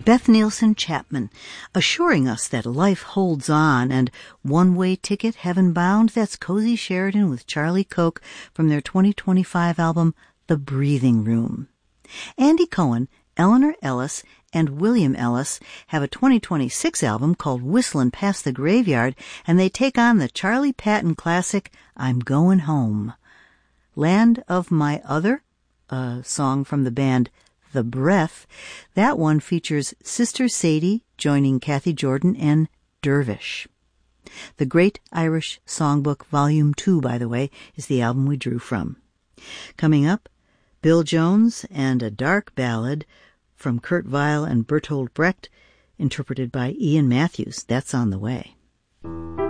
Beth Nielsen Chapman, assuring us that life holds on, and One-Way Ticket, Heaven Bound, that's Cozy Sheridan with Charlie Koch from their 2025 album, The Breathing Room. Andy Cohen, Eleanor Ellis, and William Ellis have a 2026 album called Whistlin' Past the Graveyard, and they take on the Charlie Patton classic, I'm Goin' Home. Land of My Other, a song from the band The Breath, that one features Sister Sadie joining Kathy Jordan and Dervish. The Great Irish Songbook Volume 2, by the way, is the album we drew from. Coming up, Bill Jones and a dark ballad from Kurt Weill and Bertolt Brecht, interpreted by Ian Matthews. That's on the way.